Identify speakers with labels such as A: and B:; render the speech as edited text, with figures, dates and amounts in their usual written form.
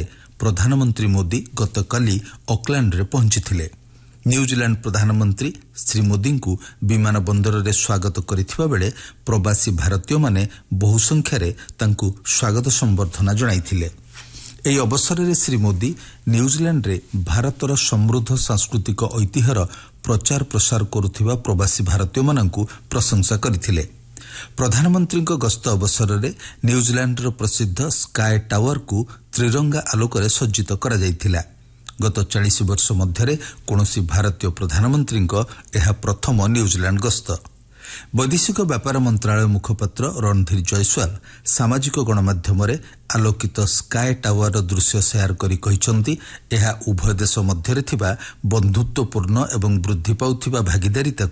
A: ଅନୁସାରେ ପ୍ରଧାନମନ୍ତ୍ରୀ ମୋଦି ଗତକାଲି ଅକ୍ଲାଣ୍ଡରେ ପହଞ୍ଚିଥିଲେ। ନ୍ୟୁଜିଲାଣ୍ଡ ପ୍ରଧାନମନ୍ତ୍ରୀ ଶ୍ରୀ ମୋଦିଙ୍କୁ ବିମାନ ବନ୍ଦରରେ ସ୍ୱାଗତ କରିଥିବା ବେଳେ ପ୍ରବାସୀ ଭାରତୀୟମାନେ ବହୁ ସଂଖ୍ୟାରେ ତାଙ୍କୁ ସ୍ୱାଗତ ସମ୍ବର୍ଦ୍ଧନା ଜଣାଇଥିଲେ। ଏହି ଅବସରରେ ଶ୍ରୀ ମୋଦି ନ୍ୟୁଜିଲାଣ୍ଡରେ ଭାରତର ସମୃଦ୍ଧ ସାଂସ୍କୃତିକ ଐତିହ୍ୟର ପ୍ରଚାର ପ୍ରସାର କରୁଥିବା ପ୍ରବାସୀ ଭାରତୀୟମାନଙ୍କୁ ପ୍ରଶଂସା କରିଥିଲେ। ପ୍ରଧାନମନ୍ତ୍ରୀଙ୍କ ଗସ୍ତ ଅବସରରେ ନ୍ୟୁଜିଲାଣ୍ଡର ପ୍ରସିଦ୍ଧ ସ୍କାଏ ଟାୱାରକୁ ତ୍ରିରଙ୍ଗା ଆଲୋକରେ ସଜ୍ଜିତ କରାଯାଇଥିଲା। ଗତ 40 ବର୍ଷ ମଧ୍ୟରେ କୌଣସି ଭାରତୀୟ ପ୍ରଧାନମନ୍ତ୍ରୀଙ୍କ ଏହା ପ୍ରଥମ ନ୍ୟୁଜିଲାଣ୍ଡ ଗସ୍ତ। ବୈଦେଶିକ ବ୍ୟାପାର ମନ୍ତ୍ରଣାଳୟ ମୁଖପାତ୍ର ରଣଧୀର ଜୟସ୍ୱାଲ ସାମାଜିକ ଗଣମାଧ୍ୟମରେ ଆଲୋକିତ ସ୍କାଏ ଟାୱାରର ଦୃଶ୍ୟ ସେୟାର କରି କହିଛନ୍ତି, ଏହା ଉଭୟ ଦେଶ ମଧ୍ୟରେ ଥିବା ବନ୍ଧୁତ୍ୱପୂର୍ଣ୍ଣ ଏବଂ ବୃଦ୍ଧି ପାଉଥିବା ଭାଗିଦାରିତାକୁ